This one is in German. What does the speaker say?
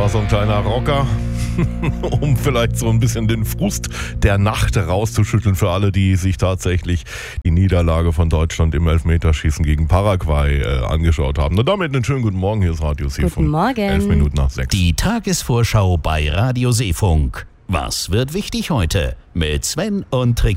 war so ein kleiner Rocker, um vielleicht so ein bisschen den Frust der Nacht rauszuschütteln für alle, die sich tatsächlich die Niederlage von Deutschland im Elfmeterschießen gegen Paraguay angeschaut haben. Und damit einen schönen guten Morgen, hier ist Radio Seefunk. Guten Morgen. 11 Minuten nach 6. Die Tagesvorschau bei Radio Seefunk. Was wird wichtig heute? Mit Sven und Trixie.